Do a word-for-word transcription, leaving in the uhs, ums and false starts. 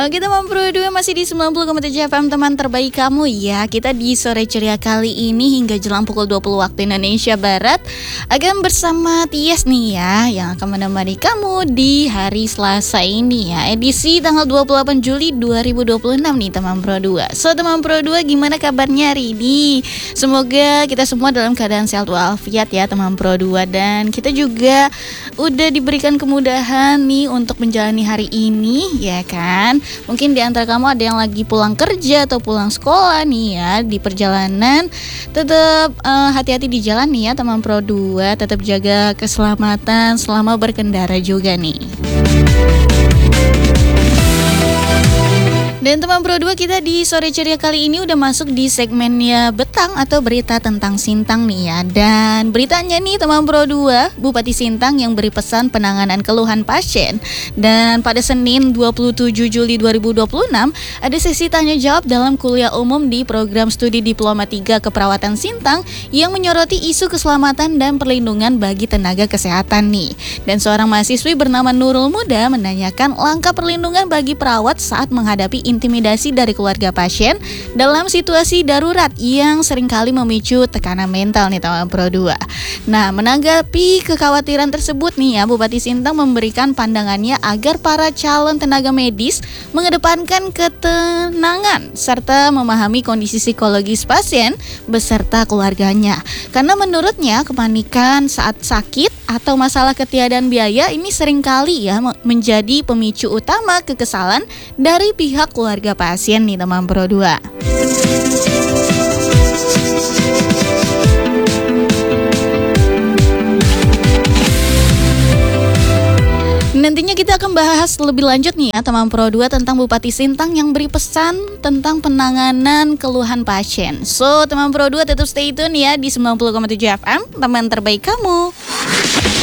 Oke teman Pro dua masih di sembilan puluh koma tujuh F M, teman terbaik kamu ya. Kita di sore ceria kali ini hingga jelang pukul dua puluh waktu Indonesia Barat akan bersama Tias nih ya, yang akan menemani kamu di hari Selasa ini ya, edisi tanggal dua puluh delapan Juli dua ribu dua puluh enam nih teman Pro dua. So teman Pro dua, gimana kabarnya hari ini? Semoga kita semua dalam keadaan sehat walafiat ya teman Pro dua, dan kita juga udah diberikan kemudahan nih untuk menjalani hari ini ya kan. Mungkin di antara kamu ada yang lagi pulang kerja atau pulang sekolah nih ya, di perjalanan tetap uh, hati-hati di jalan nih ya teman Pro dua, tetap jaga keselamatan selama berkendara juga nih. Dan teman Pro dua, kita di sore ceria kali ini udah masuk di segmennya Betang atau berita tentang Sintang nih ya. Dan beritanya nih teman Pro dua, Bupati Sintang yang beri pesan penanganan keluhan pasien. Dan pada Senin dua puluh tujuh Juli dua ribu dua puluh enam ada sesi tanya jawab dalam kuliah umum di program studi Diploma tiga Keperawatan Sintang yang menyoroti isu keselamatan dan perlindungan bagi tenaga kesehatan nih. Dan seorang mahasiswi bernama Nurul Muda menanyakan langkah perlindungan bagi perawat saat menghadapi intimidasi dari keluarga pasien dalam situasi darurat yang seringkali memicu tekanan mental nih teman Pro dua. Nah, menanggapi kekhawatiran tersebut nih ya, Bupati Sintang memberikan pandangannya agar para calon tenaga medis mengedepankan ketenangan serta memahami kondisi psikologis pasien beserta keluarganya. Karena menurutnya kepanikan saat sakit atau masalah ketiadaan biaya ini seringkali ya menjadi pemicu utama kekesalan dari pihak keluarga pasien nih teman Pro dua. Nantinya kita akan bahas lebih lanjut nih ya teman Pro dua tentang Bupati Sintang yang beri pesan tentang penanganan keluhan pasien. So teman Pro dua tetap stay tune ya di sembilan puluh koma tujuh F M, teman terbaik kamu.